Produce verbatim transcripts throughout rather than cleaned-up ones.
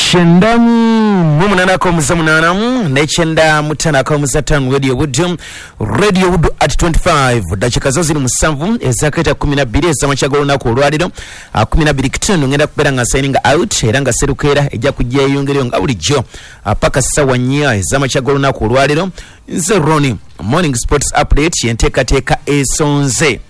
Chenda mumunana ko muzamunana nechenda mutana ko muzatan radio wood radio wood at twenty-five dakika zo ziri musanvu ezaketa kumi na bbiri ezamachagolo nako olwaliro kumi na bbiri kitundu ngenda kubera nga signing out era nga serukera ejja kujja yongere nga bulijjo paka sawa nnya ezamachagolo nako olwaliro nze Ronnie morning sports update yenteka teka esonze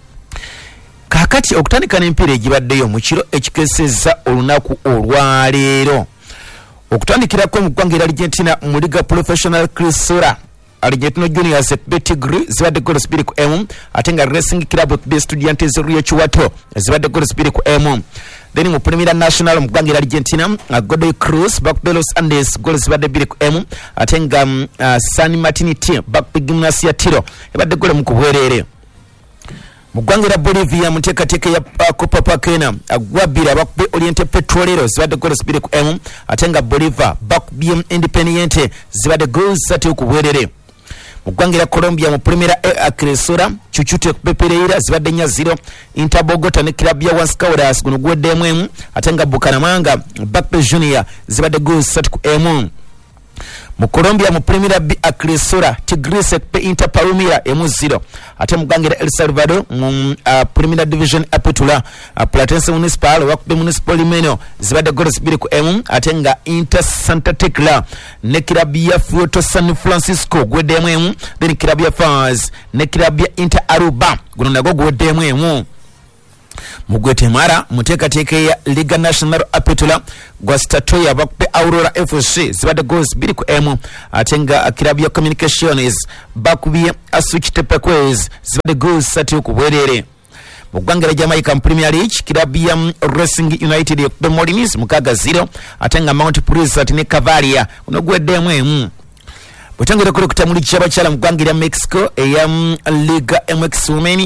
kakati okutandika n'empira egibaddeyo mu kiro ekikesezza olunaku olwaleero okutandikirako mu ggwanga erya Argentina mu Liga Professional Crisura Argentino Juniors Betigri zibadde goal spiri ku emu ate nga Racing Club of Estudiantes Rio Chuato zibadde goal spiri ku emu. Then mu Primera Nacional mu ggwanga erya Argentina Godoy Cruz back to Los Andes goal zibadde bbiri ku emu ate nga uh, San Martin T back to Gimnasia Tiro ebadde goal mu kubwerere. Mugwangira Bolivia muteka teke ya uh, Copa Pakena agwabira bakube Oriente Petrolero zibade goal spiri ku emu atenga Bolivia bakube Independiente zibade goal satu ku bwerere. Mugwangira Colombia mu Primera A Crisura chuchute ku Pereira zibade nya zero Inter Bogota ne club ya Huascauras guno gwedde emu atenga Bucaramanga bakube Junior zibade goal satu ku emu. Mu Colombia mu Primera B Crisura Tigres pe Inter Palmira emu zero ate mugangira El Salvador mu uh, Primera Division Apetula uh, Platense Municipal wakube Municipal Limeno zibade goal zibiri ku emu ate nga Inter Santa Tecla ne club ya Fuerto San Francisco gwedde emu then club ya Faz ne club ya Inter Aruba guno nago gwedde emu. Mugwete mara muteka teke ya Liga Nacional Apetula Guastatoya bakpe Aurora F C zibade goals biri ku emu atenga club ya Communications bakubiye Asuchi Tepequez zibade goals satu ku bwerere. Mugwangere Jamaica Premier League club ya Racing United ya Molins mukaga zero atenga Mount Pleasant ne Cavalia unogwedde emu. Butangere kule kutamuli cyabachala mugwangere Mexico ya Liga M X Women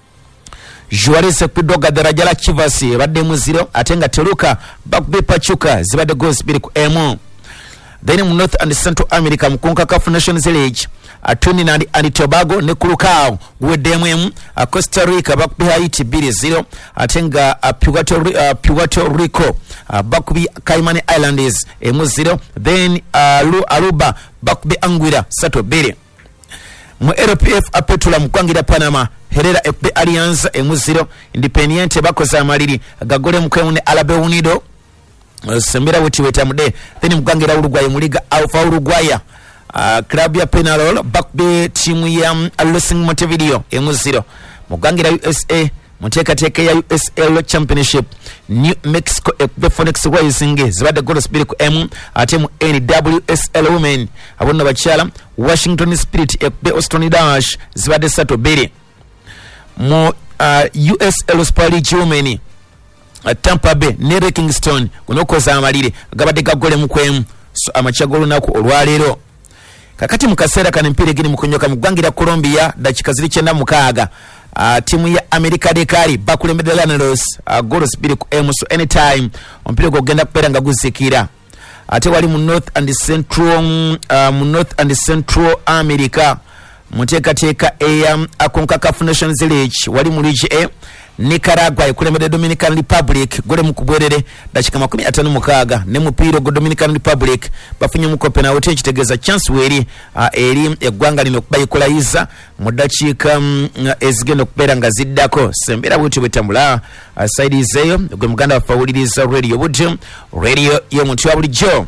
Juarez kudoga daraja la Chivas badde mu zero atenga Toluca bakube Pachuca zibadde goals biri ku emu. Then mu North and Central America mu CONCACAF Nations League Trinidad and Tobago ne Curacao gwedde emu Costa Rica bakube Haiti biri zero atenga Puerto, uh, Puerto Rico uh, bakube Cayman Islands emu zero then uh, Aruba bakube Anguilla sato biri. Mu L P F Apetula mukwangira Panama Herrera F B Alianza emu zero Independiente bakoza amaliri gagole mukwe ne Alabe Unido sembera weti wetamude then mukwangira Uruguay mu Liga Alpha Uruguay uh, club ya Penarol bakbe timu ya Racing Montevideo emu zero mukwangira U S A muteka teke ya U S L Championship New Mexico F B Phoenix Rising zibade goal spiri ku emu ate mu N W S L Women abonna bachala Washington Spirit F B Austin Dash zibade sato biri. Mu uh, U S L Super League Women uh, Tampa Bay ne Kingston kunokoza amalire gabade gagole mu kwemu so amachagolo nako olwalero. Kakati mukasera kana mpire gini mukonyoka mugwangira Colombia dakika ziri cyenda mukaga uh, timu ya America de Cali bakulembedde Llaneros uh, goals biri ku emu so anytime ompire gogenda kupera nga guzikira ate wali mu North and Central uh, mu North and Central America muteka teka eya CONCACAF Nations League wali mu League A Nicaragua ikulembedde Dominican Republic gole mu kubwerere dakika makumi atano mukaga ne mupiro go Dominican Republic bafunye mu Copenhagen kitegeza chance weri uh, eri eggwanga lino kubayikolayiza mu dakika um, ezigenda okubera nga ziddako sembera bwetyo bwetambula uh, side zeyo gwe muganda wafawuliriza radio budde radio yo muntu wa bulijjo.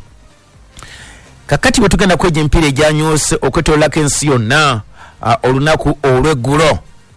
Kakati bwetugenda kweja empira ejanyose okwetolako ensi yonna uh, olunaku olweggulo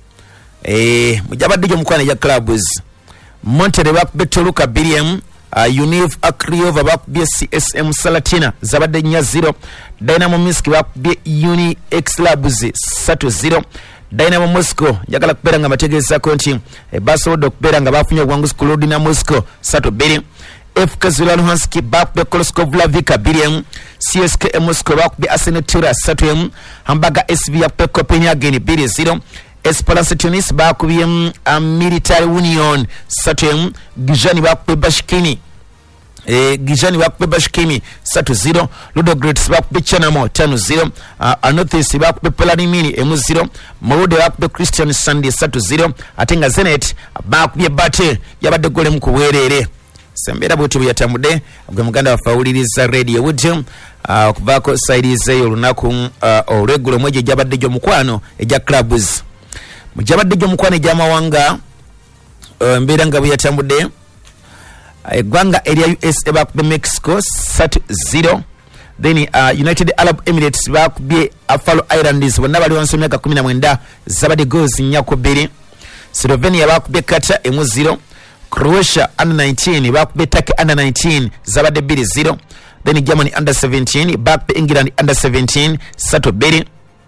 eh mujabadde jo mukwana ya clubs Monterrey bakube Toluca Billiam uh, Univ Akriova bakube C S M Salatina zabadde nya zero Dynamo Minsk bakube Uni X Labs satu zero Dynamo Moscow njagala kubera nga mategeeza konti e Barcelona kubera nga bafunye obwanguzi ku Rodina Moscow satu biri. F K Luhansk bakube Kolskov Lavika Billiam C S K A Moscow bakube Arsenal Tura satu emu Hamburger S V bakube Copenhagen biri zero Esperance Tunis bakubiye um, Military Union satu emu Gijani bakube Bashkini eh Gijani bakube Bashkini satu zero Ludogorets bakube Chanamo tano zero uh, Anothis bakube Pelanimini emu zero Maude bakube Christian Sunday satu zero atenga Zenit bakube Bate yabadde gole mu kuwerere sembera bwetu byatambudde gwe muganda wa fawuliriza radio Wood okuvako side zeyo lunaku olwegulo mweje jabadde jo mukwano eja clubs mujabadde jo mukwano eja mawanga mbera nga byatambudde eggwanga area U S A bakubye Mexico satu zero. Then uh, United Arab Emirates bakubye Faroe Islands bonna bali wansi myaka kumi na mwenda zabadde goals nyako bbiri. Slovenia bakubye Qatar emu zero. Croatia under nineteen bakubye Turkey under nineteen zabadde bbiri zero. Then Germany under seventeen bakubye England under seventeen satu bbiri.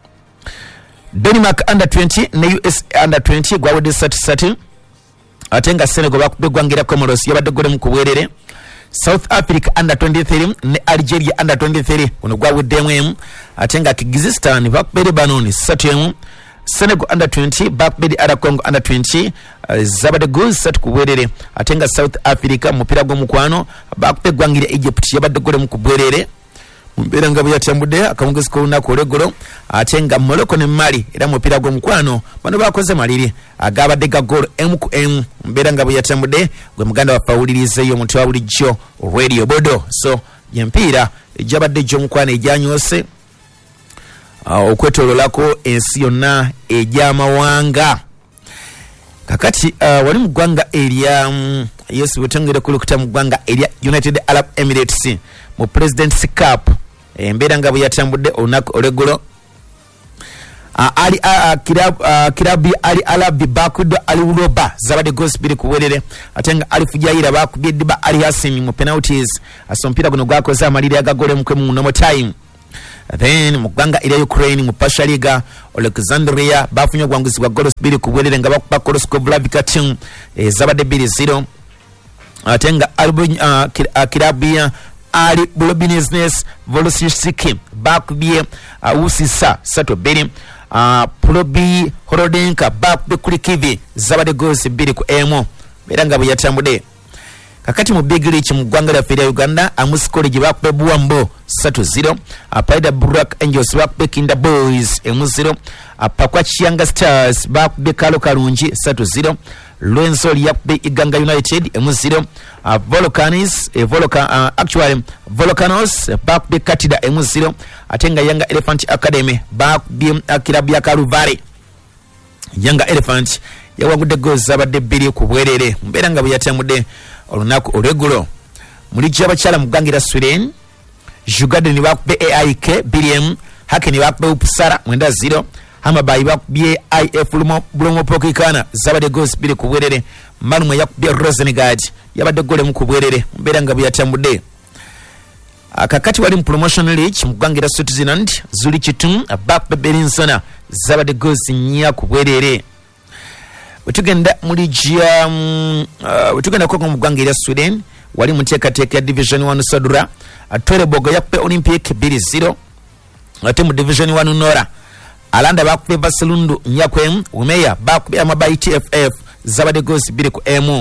Denmark under twenty ne U S A under twenty gwawedde satu satu. Atenga Senegal bakubye gwangira Comoros yabadde gole mu kubwerere. South Africa under twenty-three ne Algeria under twenty-three kuno gwawedde emu. Atenga Kyrgyzstan bakubye Lebanon satu emu. Senegal under twenty bakubye Ara Congo under twenty uh, zabadde goals satu kubwerere. Atenga South Africa mupira gwo mukwano bakubye gwangira Egypt yabadde gole mu kubwerere. Mbera nga byatambudde akawungezi ko lunaku olweggulo. Atenga Morocco ne Mali era mupira gwo mukwano bano bakoze maliri agabadde ga goal emu ku emu. Mbera nga byatambudde gwe muganda wa fawulirize yo mutwa bulijjo radio bodo. So yempira ejabadde jo mukwano ejanyose uh, okwetololako ensi yonna ejamawanga. Kakati uh, wali mugwanga eria um, yesu butengere kulukuta mugwanga eria United Arab Emirates mu President's Cup embera nga buyatambudde olunaku olweggulo. Uh, ali uh, kirab uh, kirabi ali alabi bakudo ali uloba zabade goals biri kuwerere. Atenga ali fujaira bakubye diba ali Hassan mu penalties asompira guno gwakoza amaliri agagole mukwe mu no time. Then mugwanga ila Ukraine mu Pasha Liga Alexandria bafunye gwanguzi gwa goals biri kuwerere nga bakuba Koloskov team e, zabade biri zero. Atenga albu uh, kirabia ali Business Volosisiki bakubye uh, usisa sato biri. Uh, Probi Horodenka bakubye kuli Kivi zabade goals biri ku emu. Beranga buyatambudde kakati mu Big League mu gwanga lya Federal Uganda Amus College bakubye Buwambo satu zero. Apaida Burak Angels bakubye Kinda Boys emu zero. Apakwa Chianga Stars bakubye Kalo Kalungi satu zero. Lorenzo yakubye Iganga United emu zero. Uh, Volcans eh, Volcan uh, actually Volcanos bakubye Katida emu zero. Atenga Yanga Elephant Academy bakubye Akirabu ya Karuvari. Yanga Elephant yawagudde goals zabadde bbiri ku bwerere. Mbera nga buyatambudde olunaku olweggulo. Muli jabakyala mugangira Sweden Jugade ni bakubye A I K bbiri emu. Hake ni bakubye Upsara mwenda zero. Hamabayi bakubye I F Lumo Pokikana zabadde goals bbiri ku bwerere. Malumwe yakubye Rosengard yabadde gole mu kubwerere. Mbera nga buyatambudde akakati wali mu Promotion League mugangira Switzerland Zuli Chitum bakubye Berinsona zabadde goals nnya ku bwerere. Utugenda muri jia um, uh, utugenda kwa mugangira Sweden wali muteka teka Division one Sadura atwere bogo yakpe Olympic bbiri zero. Ate mu Division one Nora Alanda bakubye Barcelona nyakwem Umeya bakubye Amabayi T F F zabade goals bbiri ku emu.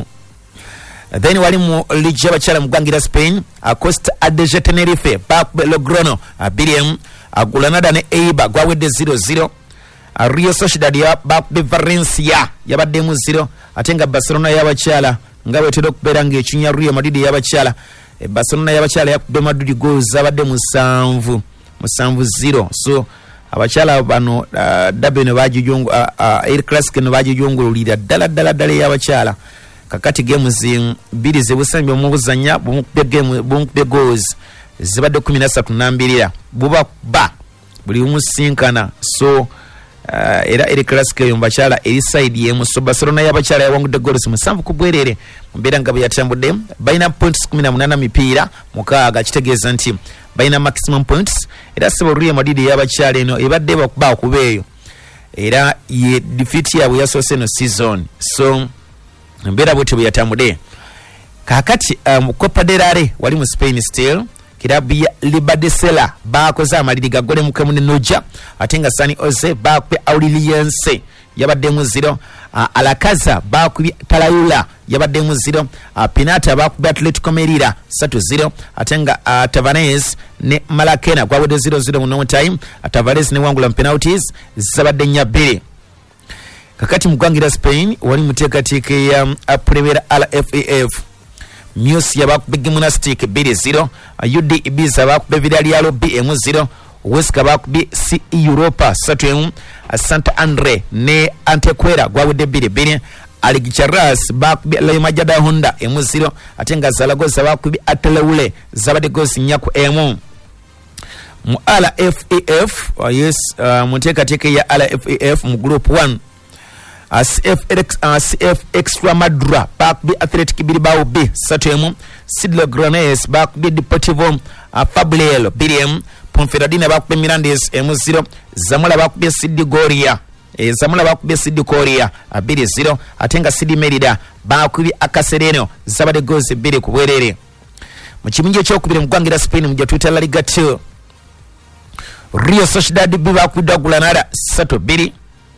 Then wali mu Liga y'abakyala mugangira Spain Acosta Adeje Tenerife bakubye Logrono bbiri emu. Granada ne Eibar gwawedde zero zero. Rio Sociedad ya bakubye Valencia yabadde mu zero. Atenga Barcelona y'abakyala nga bwetera okubeera ng'ekinya Real Madrid y'abakyala e Barcelona y'abakyala yakubye Madrid goals zabadde musanvu musanvu zero. So abakyala bano uh, dabe ne bajijungu uh, uh, El Clasico ne bajijungulira dala dala dala y'abakyala. Kakati games mbiri zebusambye mu buzanya bumukubye game bumukubye goals zibadde kumi na ssatu nambirira buba ba buli umusinkana. So uh, era El Clasico yo mbachala eri side yemu. So Barcelona y'abakyala yawangudde goals musanvu ku bwerere. Mbera nga byatambudde baina points kumi na munana mipiira mukaaga kitegeeza nti baina maximum points. Era sebo Real Madrid y'abakyala eno ebadde bakuba okubeeyo era ye defeat yabwe yasoose no season. So mbera bwetyo byatambudde kakati um, Copa del Rey wali mu Spain still kirabu ya Libadesela bakoze amaliri gagole mukemu ne Noja. Atenga Sani Jose bakubye Aureliense yabadde mu zero. uh, Alakaza bakubye Talayula yabadde mu zero. uh, Pinata bakubye Atletico Merida satu zero. Atenga uh, Tavares ne Malakena gwawedde zero zero mu no time. uh, Tavares ne wangula penalties zabadde nyabbiri. Kakati mugwangira Spain wali muteekateeka ya uh, Premier R F A F Musia bakube Gymnastic biri zero, U D Ibiza bakube Villarreal B emu zero, Huesca bakube C Europa satu emu, Santa Andre ne Antequera gwawudde biri biri, Aligicharas bakube La Majada Honda emu zero, atenga Zaragoza bakube Ateleule zabade gosi nyaku emu. Mu L F A F, uh, yes, uh, muteka teke ya L F A F mu group one. Uh, C F X, uh, C F Extra Madura back be Athletic Bilbao B Satemu, Sidlo Granes back be Deportivo uh, Fablelo B D M, Ponferradina back be Mirandes emu zero, Zamora back be Sidi Goria, eh, Zamora back be Sidi Korea uh, B D zero, Atenga Sidi Merida back be Akasereno Zabade goes B D kuwerere. Muchiminje chokubire mugwangira Spain mu Twitter La Liga two. Rio Sociedad B back with Gulanara Sato Biri,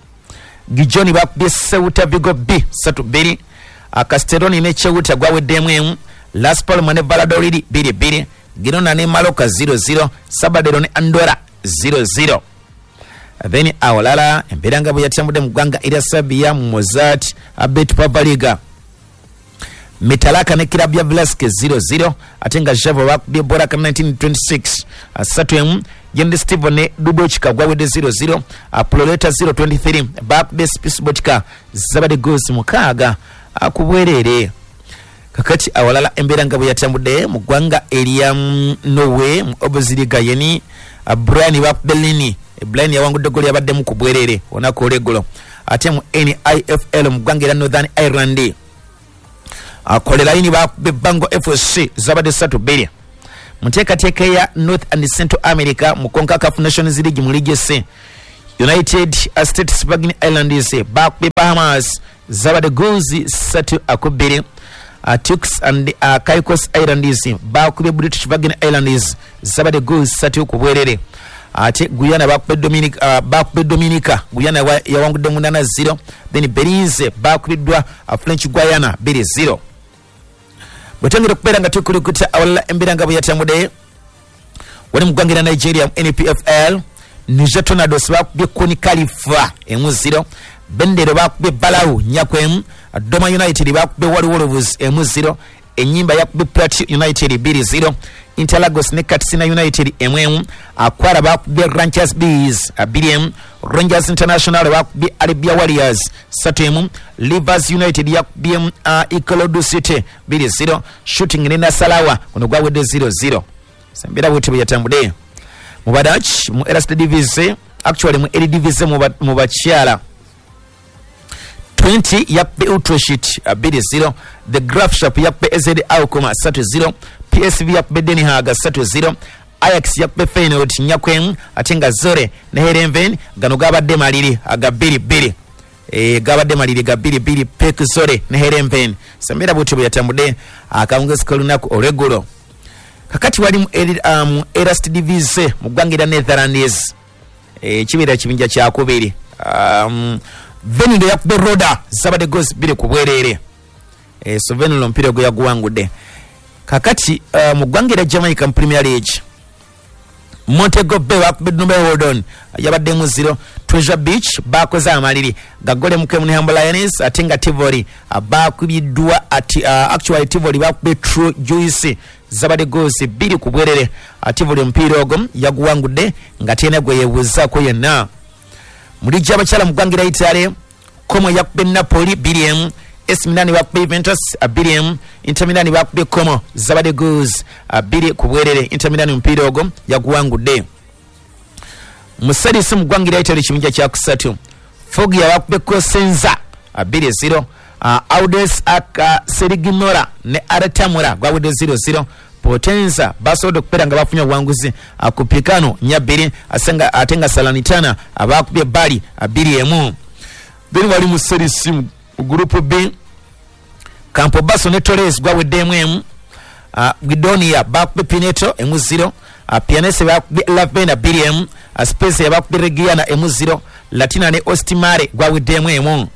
Gijoni back be Ceuta Vigo B Sato Biri, a Castelloni ne Ceuta gwawe demu, Las Palmas ne Valladolid biri biri, Girona ne Mallorca zero zero, Sabadell ne Andorra zero zero. Then awalala emberanga bwe yatambude mugwanga ira Sabia Mozart abet Papa Liga. Metalaka ne Kirabia Velasquez zero zero, atenga Java back be Boraka nineteen twenty-six, Sato emu Yendi Steven ne Dubochika gwawede zero zero, Apololeta zero twenty-three, back base Pisbochika zabade goes mukaga akubwerere. Kakati awalala emberanga bwe yatambude mugwanga area Norway mu Oboziliga yeni Brian back Berlin, Brian yawangudde goli abadde mu kubwerere onako olegolo. Ate mu N I F L mugwanga Northern Ireland akolera yini back be Bango F C zabade satu biri. Muteka teke ya North and Central America mukonka Cup Nations League mu League C, United States Virgin Islands back be Bahamas zabade gozi satu akubiri, uh, Turks and uh, Caicos Islands back be British Virgin Islands zabade gozi satu kubwerere. Ate Guyana back be Dominica, uh, back be Dominica Guyana yawangudde munana zero, then Belize back be uh, French Guiana biri zero. Bwetangiro kubera nga tukulukuta awala embiranga bwe yatambude wali mugwangira Nigeria N P F L, Niger Tornadoes bakubye Koni Khalifa emu zero, Bendero bakubye Balau Nyakwem, Doma United bakubye Wali Wolves emu zero, Enyimba yakubye Plateau United biri zero, Interlagos ne Katsina United emu emu, Akwara bakubye Rangers Bees biri emu, Rangers International bakubye Arabia Warriors satu emu, Rivers United yakubye uh, Ikorodu City biri zero, Shooting ne Nasalawa kuno gwawedde zero zero. Sembera bwete bwe yatambude mu Badach mu Erste Divisie, actually mu Eredivisie mu bakyala twenty yakubye Utrecht biri zero, The Graafschap yakubye A Z Alkmaar satu zero, P S V yakubye Den Haag satu zero, Ajax yakubye Feyenoord Nyakwem, atenga Zore ne Heerenveen gano gabadde maliri aga biri biri. E gabadde maliri ga biri biri Pek Zore ne Heerenveen. Sembera bwete bwe yatambude akawunga skolunako oregulo. Kakati wali mu um, Erste Divisie mu gwangira Netherlands, e kibira kibinja kya kubiri, um, Venlo yakubye Roda zabade goals biri kubwerere. E so Venlo mpira gwe yaguwangudde. Kakati uh, mu gwangira Jamaica Premier League, Montego Bay bakubye Numberdon yabadde mu zero, Treasure Beach bakoze amaliri gagole mukemu ne Humble Lions, atenga Tivoli bakubiddwa ati uh, actually Tivoli bakubye True Juice zabade goals biri kubwerere. Tivoli mpira ogwo yaguwangudde nga tena gwe yebuzaako yenna. Muri jabachala mugwangira Italy, Como yakubye Napoli biri emu, A S Milan bakubye Juventus biri emu, Inter Milan bakubye Como zabade goals biri kubwerere. Inter Milan mpira ogwo yaguwangudde. Musadisi mugwangira Italy kiminja kya kusatu, Foggia bakubye Cosenza biri zero, uh, Audes aka Seriginora ne Aratamura gwawudde zero zero, Potenza basobola okupera nga bafunye obuwanguzi akupikano nyabiri asenga atenga Salernitana abakubye Bali abiri emu. Then wali mu Serie C mu group B, Campobasso ne Torres gwawedde emu emu, uh, Guidonia bakubye Pineto emu zero, uh, Pianese bakubye Lavena abiri emu, uh, Spezia bakubye Reggiana emu zero, Latina ne Ostimare gwawedde emu emu.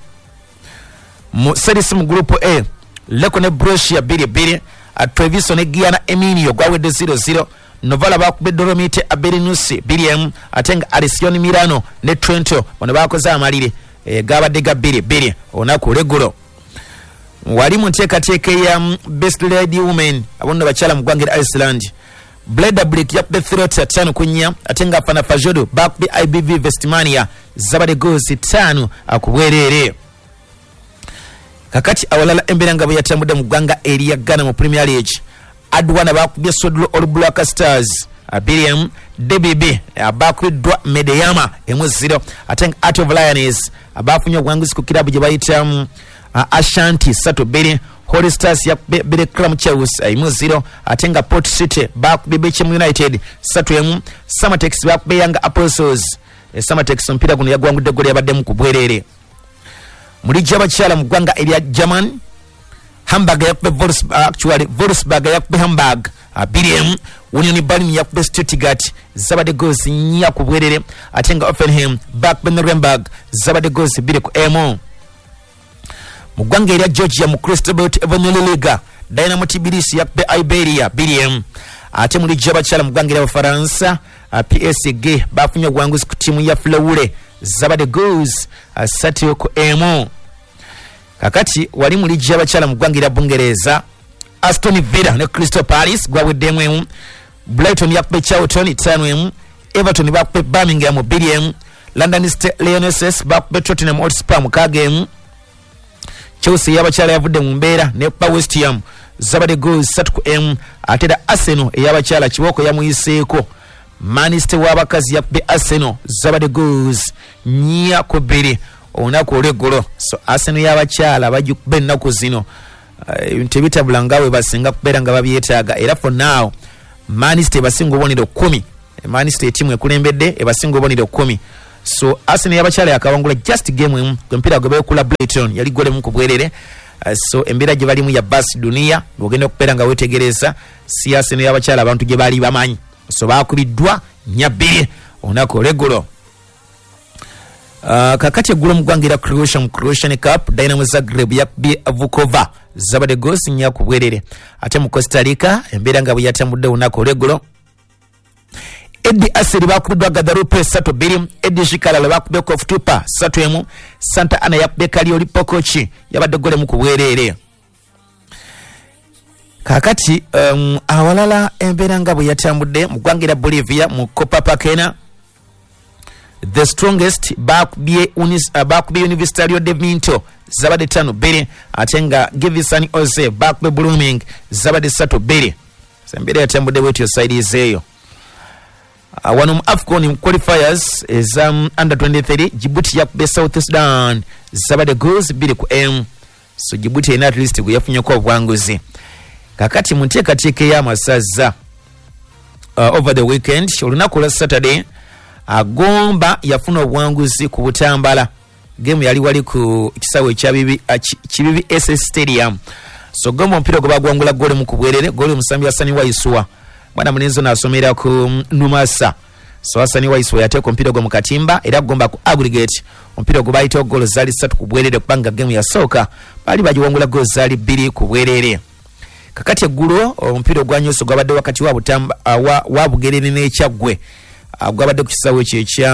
Mu Serie C mu group A, Lecco ne Brescia biri biri, Treviso ne Giana Eminio gwawedde zero zero, Novara bakubye Dolomite Aberinusi biri emu, atenga Aresione Milano ne Trento bano bakoze amaliri e gabadde ga biri biri onako legulo. wali mu nteekateeka ya best lady women abonna bakyala mu ggwanga Iceland. Bleda Brick yakube thirota tano kunya atenga Fana Fajodo bakube I B V Vestmania zabade gozi tano akubwerere. Kakati awalala embera ngabo yatambudde mu ggwanga eri Ghana mu Premier League. Adwana bakube Sodlo All Black Stars Abiriam D B B abakwidwa Medeyama emu zero atenga Art of Lions abafunye obwanguzi ku kilabu gye bayita um, uh, Ashanti Sato Bere. Holy Stars ya Bere Clam Chelsea emu zero atenga Port City bakube Bechem United Sato emu. Samatex bakube Yanga Apostles e Samatex mpira guno yagwangudde goli yabadde mu kubwerere. Muri jabakyala mu ggwanga erya German Hamburg yakube Wolfsburg actually Wolfsburg yakube Hamburg abiriemu. Union Berlin yakube Stuttgart zabade goals nya kubwerere atenga Offenheim bakube Nuremberg zabade goals bire ku emu. Mu ggwanga erya Georgia mu Cristobal Evangel Liga Dynamo Tbilisi yakube Iberia biriemu. Ate muri jabakyala mu ggwanga erya Faransa P S G bafunye obwanguzi ku timu ya Fleure zabade goals asatu ku emu. Kakati wali muri jabakyala mu ggwanga erya Bungereza Aston Villa ne Crystal Palace gwawuddemu emu. Brighton yakube Charlton tano emu. Everton bakube Birmingham bbiri emu. London State Lionesses bakube Tottenham Hotspur mukaaga emu. Chelsea yabakyala yavudde mu mbeera ne West Ham zabade goals ssatu ku emu. Ate da Arsenal eyabakyala kibooko yamuyiseeko. Manchester w'abakazi yakube Arsenal zabade goals nnya ku bbiri olunaku olw'eggulo. So Arsenal yabakyala bagikube ennaku zino ebintu uh, ebitabula nga bwe basinga kubeera nga babyetaaga. Era for now Manchester ebasinga obubonero kumi. Manchester etimu ekulembedde ebasinga obubonero kumi. So Arsenal yabakyala yakawangula just game emu ku mpira gwe beekula Brighton yali gole mu kubwerere. Uh, so embeera gye balimu ya basi dunia bw'ogenda okubeera nga weetegereza si Arsenal yabakyala abantu gye baali bamanyi. So baakubiddwa nnya bbiri olunaku olw'eggulo. Uh, kakati eggulo mu ggwanga erya Croatia mu Croatian Cup Dynamo Zagreb yakubye Vukova zabade goals nnya ku bwerere. Ate mu Costa Rica embeera nga bwe yatambudde olunaku olw'eggulo. Edi Aseri bakubiddwa Guadalupe Sato bbiri. Edi Shikalala bakubye Koftupa Sato emu. Santa Ana yakubye Kalioli Pokochi yabadde gole mu ku bwerere. Kakati um, awalala embeera nga bwe yatambudde mu ggwanga erya Bolivia mu Copacabana The Strongest bakubye unis uh, bakubye Universitario de Vinto zabade tano bbiri. Ate nga Givisani Oze bakubye Blooming zabade ssatu bbiri. Embeera yatambudde bwetyo side eyo. Uh, wano mu AFCON qualifiers is um, under twenty-three Djibouti yakubye South Sudan zabade goals bbiri ku emu. So Djibouti ina at least gwe yafunyeko obwanguzi. Kakati mu nteekateeka y'amasaza uh, over the weekend olunaku lwa Saturday Agomba yafuna obwanguzi ku Butambala. Game yali wali ku kisawe kya bibi uh, Kibibi S S Stadium. So Gomba mpira gwe bagwangula gole mu kubwerere gole musambi Hasani Waiswa. Bwana Munenzo nasomera ku Numasa. So Hasani Waiswa yateeka mpira gwe mu katimba era Gomba ku aggregate mpira gwe bayita gole zali ssatu ku bwerere kubanga game ya soka bali bagiwangula gole zali bbiri ku bwerere. Kakati eggulo omupiira ogwanyoso gwabadde wakati wa Butamba uh, wa, wa Bugerere n'Ekyaggwe uh, gwabadde ku kisawe kye ekya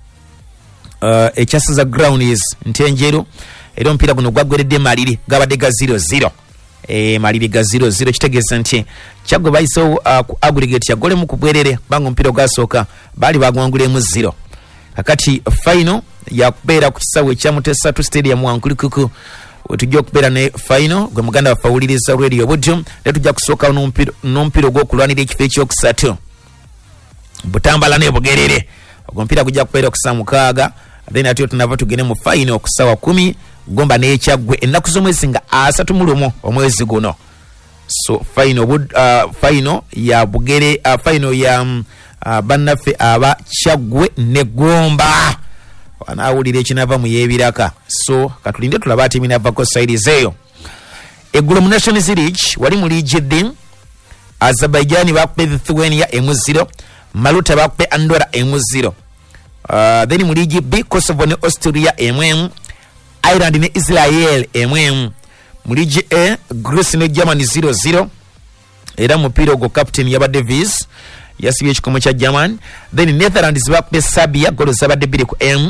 uh, ekyasaza Grounds Ntenjeru era omupiira guno gwagweredde Maliri gabadde ga zero zero. E, Maliri ga zero zero kitegeeza nti Kyaggwe bayisewo uh, ku aggregate ya gole mu kubwerere banga omupiira ogwasooka baali bagwangulemu zero. Kakati final yakubeera ku kisawe ekya Mutesatu Stadium Wankulikuku. Tujja okubeera ne final gwe muganda waffe awuliriza Radio Budum ne tujja kusooka n'omupiira ogw'okulwanira ekifo ekyokusatu Butambala ne Bugerere. Ogwo mpira gujja kubeera ku saa mukaaga then ate tunava tugende mu final ku ssaawa kumi Gomba n'Ekyaggwe ennaku z'omwezi nga asatu mu lumu omwezi guno. So final uh, final ya Bugere uh, final ya um, uh, bannaffe aba Kyaggwe ne Gomba anaawulira ekinava mu yeebiraka. So katulinde tulaba ati minavako side zeyo. Eggulo mu Nations League wali mu League D Azerbaijan bakupe Lithuania emu zero. Maluta bakupe Andorra emu zero. Uh, then mu League B Kosovo ne Austria emu emu. Ireland ne Israel emu emu. Mu League A Greece ne Germany zero zero. Era mupiira ogwo captain yabadde Viz yasibye ekikomo kya German. Then Netherlands bakupe Serbia golo zabadde bbiri ku emu.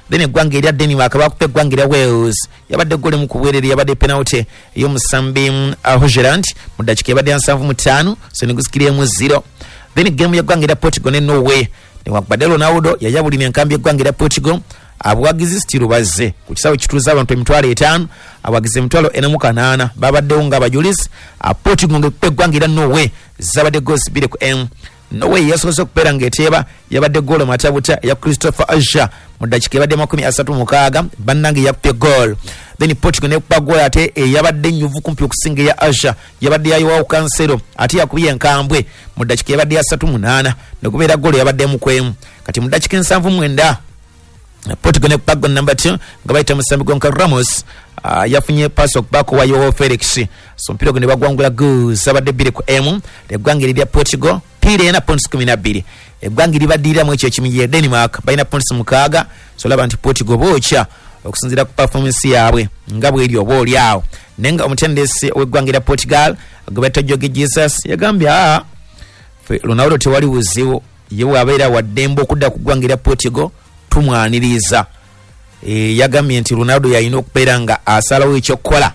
then eggwanga erya Denmark bakupa eggwanga erya Wales yabadde gole mu kubwerere yabadde penalty y'omusambi uh, Hogeland mu dakika yabadde nsanvu mu ttaano Senegal zero. Then game y'eggwanga erya Portugal ne Norway ne wakubadde Ronaldo yayabulira enkambi y'eggwanga erya Portugal abawagizi stiru bazze ku kisawo kituuza abantu emitwalo etaano abawagizi emitwalo ena mu kanaana babaddewo nga abajulizi a Portugal ng'ekupa eggwanga erya Norway zabadde goals bbiri ku emu. Norway yasoose okubeera ng'eteeba yabadde goolo matabuta ya Christopher Asher mu dakika yabadde makumi asatu mukaaga bannange yakupa goal. Then Portugal nekupa goal ate yabadde nyuvu kumpi okusinga ya Asher yabadde yayiwawo Cancelo ate yakubye enkambwe mu dakika yabadde asatu munaana nekubeera goolo yabadde mukwemu. Kati mu dakika ensanvu mwenda Portugal nekupa goal number two nga bayita musambi gonka Ramos uh, yafunye pass okubako wa Joao Felix so mpira gwe ne bagwangula goals zabadde bbiri ku emu. Eggwanga erya Portugal pira ena points kumi na bbiri eggwanga eribaddiriramu ekyo ekimu ye Denmark balina points mukaaga so laba nti Portugal bookya okusinziira ku performance yaabwe nga bweri oba oli awo naye nga omutendesi w'eggwanga erya Portugal gwe bayita Jorge Jesus yagambye aa Ronaldo tewali buzibu ye bw'abeera waddembe okudda ku ggwanga erya Portugal tumwaniriza. E, yagambye nti Ronaldo yalina okubeera nga asalawo ekyokukola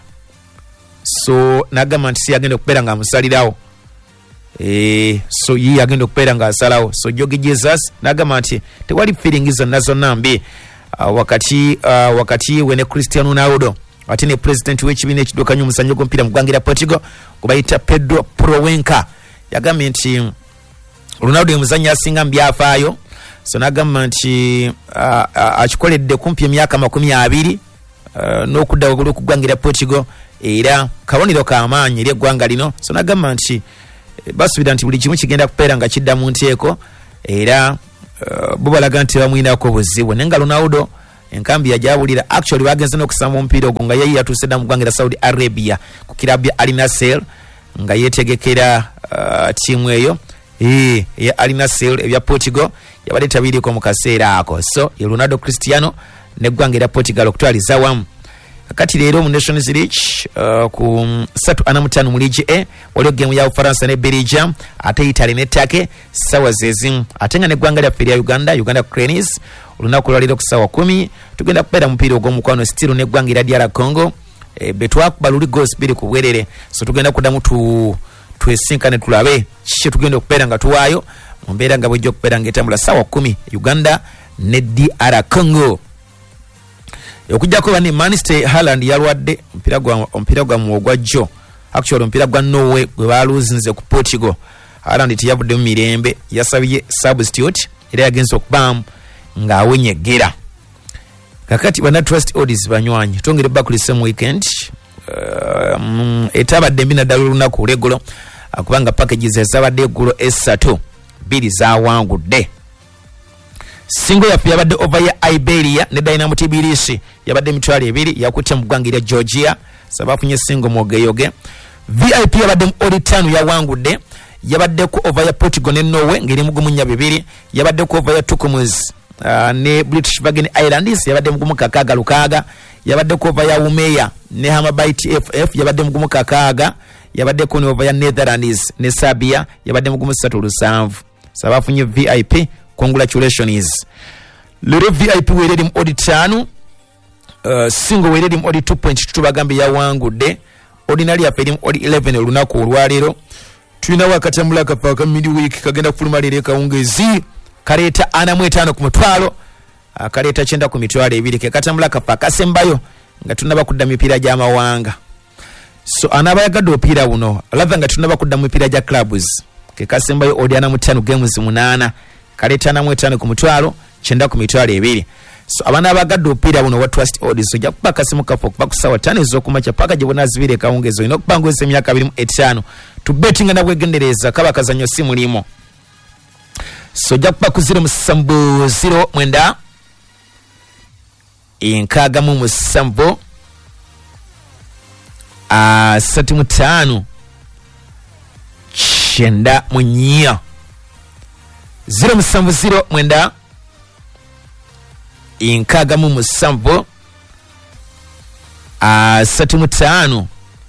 so nagamba nti si yagenda okubeera nga amusalirawo e, so ye yagenda okubeera nga asalawo so Jorge Jesus nagamba nti tewali feeling zonna zonna mbi uh, wakati uh, wakati we ne Cristiano Ronaldo ate ne president w'ekibiina ekiddukanya omuzannyo gw'omupiira mu ggwanga erya Portugal gwe bayita Pedro Proenca yagambye nti Ronaldo ye muzannyi asinga mu byafaayo so nagamba nti uh, uh, akikoledde kumpi emyaka makumi abiri uh, n'okudda waggulu ku ggwanga erya Portugal era kabonero k'amaanyi eri eggwanga lino so nagamba nti basuubira nti buli kimu kigenda kupeera nga kidda mu nteeko era uh, bo balaga nti bamwinako obuzibu naye nga Ronaldo enkambi yajabulira actually bagenze n'okusamba omupiira ogwo nga ye yatuuse dda mu ggwanga erya Saudi Arabia ku kirabu ya Al Nassr nga yeetegekera uh, tiimu eyo ee ya Al Nassr ebya Portugal yabadde tabiriko mu kaseera ako so ye Ronaldo Cristiano n'eggwanga erya Portugal okutwaliza wamu. Kakati leero mu Nations League uh, ku satu ana mutano mu Ligue A waliwo gemu ya Ufaransa ne Belgium ate Italy ne Turkey sawa zezimu ate nga n'eggwanga lya feri ya Uganda Uganda Cranes olunaku lwaleero ku sawa kumi tugenda kubeera mupiira ogw'omukwano still n'eggwanga erya D R Congo e, betwakuba luli goals bbiri ku bwerere so tugenda kuddamu tu twesinkane tulabe kiki tugenda okubeera nga tuwaayo mu mbeera nga bwejja okubeera ng'etambula sawa kumi Uganda ne D R Congo. Okujjako bane Manchester Haaland yalwadde ompira gwa ompira gwa muogwa jjo actually ompira gwa Norway gwe baluzinze ku Portugal. Haaland tiyavudde mu mirembe yasabye substitute era yagenze okubam nga awenyegera. Kakati bana trust odds banywanyi tongere bakuli same weekend um, etabadde mbina ddala olunaku olw'eggulo akubanga packages ezabadde eggulo esatu bbiri zawangudde. Singo yaffe yabadde over ya Iberia ne Dynamo Tbilisi yabadde mitwalo ebiri yakutte mu ggwanga erya Georgia sabafunye singo mwogeyoge. V I P yabadde mu Olitano yawangudde yabadde ku over ya Portugal ne Norway ngeri mugumu nya bibiri yabadde ku over ya Tukumuz uh, ne British Virgin Islands yabadde mugumu kakaaga lukaaga yabadde ku over ya Umeya ne Hamabite F F yabadde mugumu kakaaga yabadde ku over ya Netherlands ne Serbia yabadde mugumu ssatu lusanvu sabafunye V I P. Congratulations. Lero V I P wereri mu odi tano uh, singo wereri mu odi two point two bagambe yawangudde ordinary yaperi mu odi eleven olunaku olwaleero tulina wakatambula kapaka midweek kagenda kufuluma leero kawungezi kaleeta ana mu etaano ku mutwalo uh, kaleeta kyenda ku mitwalo ebiri ke katambula kapaka sembayo nga tunaba kudda mipiira gy'amawanga so anabayagadde opiira buno lava nga tunaba kudda mu mipiira gya clubs ke kasembayo odi ana mu ttaano games munaana kaleta na mwetano ku mutwalo kyenda ku mitwalo ebiri so abana abagadde opiira buno wa trust odds so jakuba kasimu kafo kuba kusawa tano ez'okumakya paka gye bona zibire kawungezo ino okubangwesa emyaka abiri mu etaano tu betting na bwegendereza kaba kazanyo si mulimo so jakuba ku zero musambu zero mwenda enkaaga mu musambu asatu mu ttaano kyenda mu nnya zero musambu zero mwenda enkaaga mu musambu asatu mu ttaano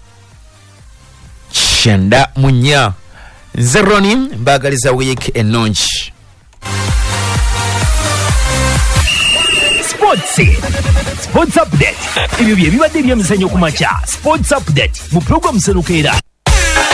kyenda mu nnya. Nze Roni mbagaliza week ennungi. sports sports update ebyo bye bibadde ebyemizannyo ku makya sports update mu program serukeera